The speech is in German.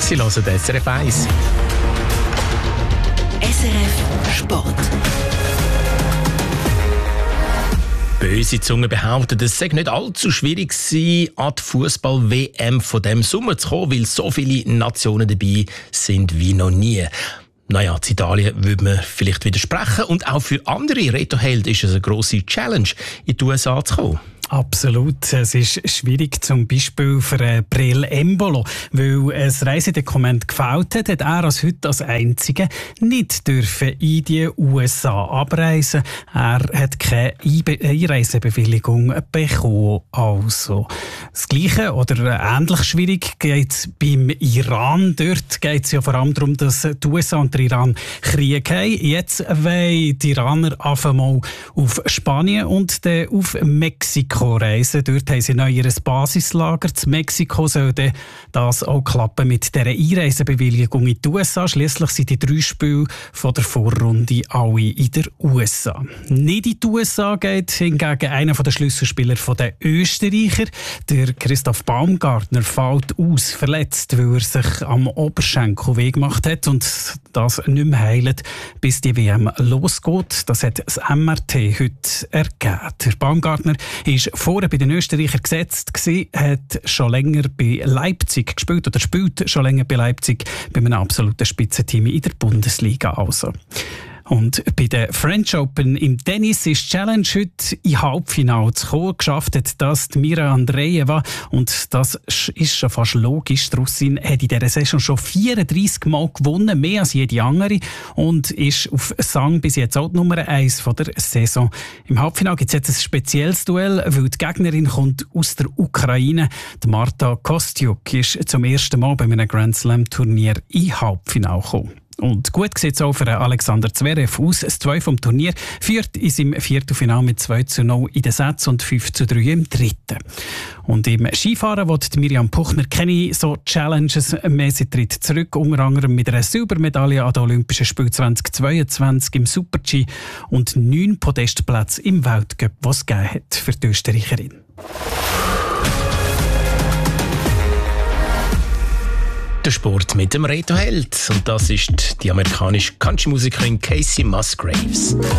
Sie hören SRF 1. SRF Sport. Böse Zungen behaupten, es sei nicht allzu schwierig gewesen, an die Fußball-WM von dem Sommer zu kommen, weil so viele Nationen dabei sind wie noch nie. Naja, in Italien würde man vielleicht widersprechen. Und auch für andere Reto-Helden ist es eine grosse Challenge, in die USA zu kommen. Absolut. Es ist schwierig, zum Beispiel für Breel Embolo, weil ein Reisedokument gefällt hat, hat er als Einziger nicht dürfen in die USA abreisen. Er hat keine Einreisebewilligung bekommen. Also das Gleiche oder ähnlich schwierig geht es beim Iran. Dort geht es ja vor allem darum, dass die USA und der Iran Krieg haben. Jetzt wollen die Iraner mal auf Spanien und dann auf Mexiko reisen. Dort haben sie neu ihr Basislager. In Mexiko soll das auch klappen mit dieser Einreisebewilligung in die USA. Schliesslich sind die 3 Spiele von der Vorrunde alle in der USA. Nicht in die USA geht hingegen einer der Schlüsselspieler der Österreicher. Der Christoph Baumgartner fällt aus, verletzt, weil er sich am Oberschenkel weggemacht hat und das nicht mehr heilt, bis die WM losgeht. Das hat das MRT heute ergeben. Der Baumgartner ist vorher bei den Österreichern gesetzt gewesen, hat schon länger bei Leipzig gespielt oder spielt schon länger bei Leipzig bei einem absoluten Spitzenteam in der Bundesliga. Also. Und bei der French Open im Tennis ist die Challenge heute in Halbfinale zu kommen. Geschafft hat das die Mira Andreeva. Und das ist schon fast logisch. Die Russin hat in dieser Saison schon 34 Mal gewonnen, mehr als jede andere. Und ist auf Sang bis jetzt auch die Nummer 1 von der Saison. Im Halbfinale gibt es jetzt ein spezielles Duell, weil die Gegnerin kommt aus der Ukraine. Die Marta Kostyuk ist zum ersten Mal bei einem Grand Slam Turnier in Halbfinale gekommen. Und gut sieht es auch für Alexander Zverev aus. Das 2 vom Turnier führt in seinem Viertelfinale mit 2:0 in den Sätzen und 5:3 im dritten. Und im Skifahren wird Miriam Puchner keine so Challenges mehr. Sie tritt zurück, unter anderem mit einer Silbermedaille an den Olympischen Spielen 2022 im Super-G und 9 Podestplätze im Weltcup, was es gegeben hat für die Österreicherin. Der Sport mit dem Reto Held. Und das ist die amerikanische Country-Musikerin Casey Musgraves.